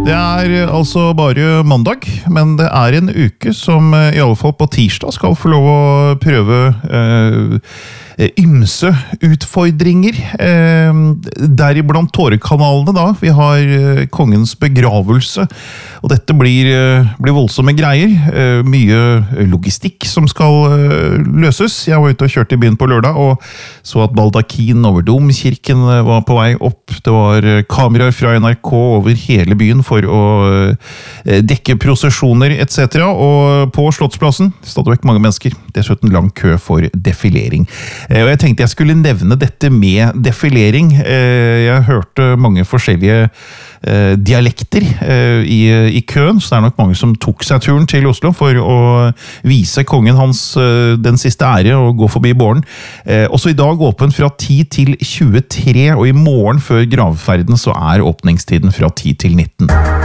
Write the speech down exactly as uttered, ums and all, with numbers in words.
Det er altså bare mandag, men det er en uke som i alle fall på tirsdag skal få lov å prøve eh, ymse utfordringer. Eh, deriblant tårekanalene da. Vi har eh, kongens begravelse, og dette blir, eh, blir voldsomme greier. Eh, mye logistikk som skal eh, løses. Jeg var ute og kjørte i byen på lørdag, og så at baldakin over domkirken var på vei opp. Det var eh, kameraer fra N R K over hele byen for for å dekke prosesjoner et cetera. Og på Slottsplassen, stadig vekk mange mennesker, dessuten lang kø for defilering. Og jeg tenkte jeg skulle nevne dette med defilering. Jeg hørte mange forskjellige dialekter i, i køen, så det er nok mange som tok seg turen til Oslo for å vise kongen hans den siste ære og gå forbi båren. Også i dag åpen fra ti til tjuetre, og i morgen før gravferden så er åpningstiden fra ti til nitten.